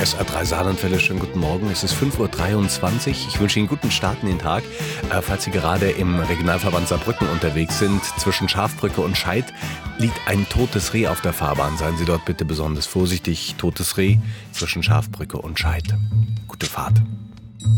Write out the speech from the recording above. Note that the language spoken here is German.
SR3 Saarlandwelle, schönen guten Morgen. Es ist 5:23 Uhr. Ich wünsche Ihnen einen guten Start in den Tag. Falls Sie gerade im Regionalverband Saarbrücken unterwegs sind, zwischen Schafbrücke und Scheid liegt ein totes Reh auf der Fahrbahn. Seien Sie dort bitte besonders vorsichtig. Totes Reh zwischen Schafbrücke und Scheid. Gute Fahrt.